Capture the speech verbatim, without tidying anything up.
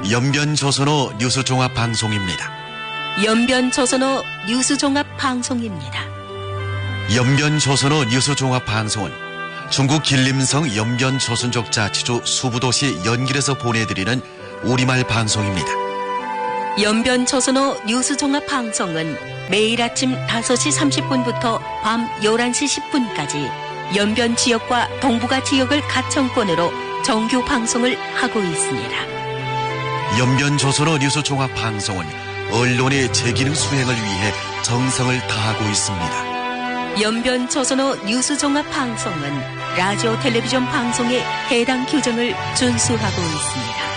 연변조선호 뉴스종합방송입니다. 연변조선호 뉴스종합방송입니다. 연변조선호 뉴스종합방송은 중국 길림성 연변조선족 자치주 수부도시 연길에서 보내드리는 우리말 방송입니다. 연변조선호 뉴스종합방송은 매일 아침 다섯 시 삼십 분부터 밤 열한 시 십 분까지 연변 지역과 동북아 지역을 가청권으로 정규 방송을 하고 있습니다. 연변조선호 뉴스종합방송은 언론의 재기능 수행을 위해 정성을 다하고 있습니다. 연변조선호 뉴스종합방송은 라디오 텔레비전 방송의 해당 규정을 준수하고 있습니다.